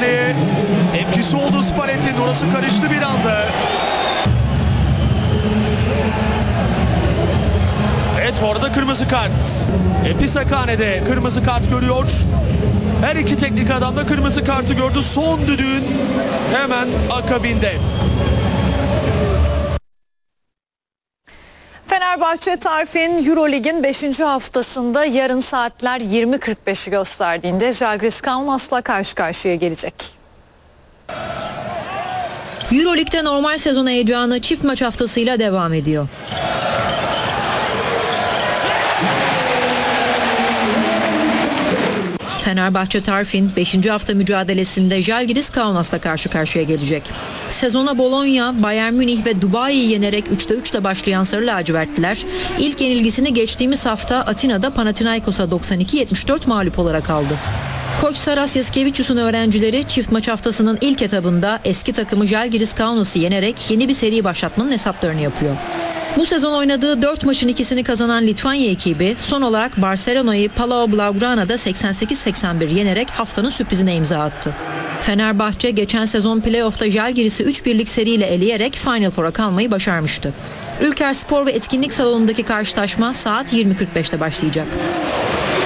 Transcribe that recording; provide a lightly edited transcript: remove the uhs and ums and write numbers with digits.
müdahaleye. Tepkisi oldu Spalletti'nin. Orası karıştı bir anda. Evet, bu arada kırmızı kart. Pisakane de kırmızı kart görüyor. Her iki teknik adam da kırmızı kartı gördü. Son düdüğün hemen akabinde. Fenerbahçe Tarfin Eurolig'in 5. haftasında yarın saatler 20.45'i gösterdiğinde Žalgiris Kaunas'la karşı karşıya gelecek. Eurolig'de normal sezon heyecanı çift maç haftasıyla devam ediyor. Fenerbahçe Tarfin 5. hafta mücadelesinde Žalgiris Kaunas'la karşı karşıya gelecek. Sezona Bologna, Bayern Münih ve Dubai'yi yenerek 3'te 3'te başlayan Sarı Lacivertliler ilk yenilgisini geçtiğimiz hafta Atina'da Panathinaikos'a 92-74 mağlup olarak aldı. Koç Saras Yaskevicius'un öğrencileri çift maç haftasının ilk etabında eski takımı Žalgiris Kaunas'ı yenerek yeni bir seri başlatmanın hesaplarını yapıyor. Bu sezon oynadığı 4 maçın ikisini kazanan Litvanya ekibi son olarak Barcelona'yı Palau Blaugrana'da 88-81 yenerek haftanın sürprizine imza attı. Fenerbahçe geçen sezon playoff'ta Žalgiris'i 3-1'lik seriyle eleyerek Final Four'a kalmayı başarmıştı. Ülker Spor ve Etkinlik Salonu'ndaki karşılaşma saat 20.45'te başlayacak.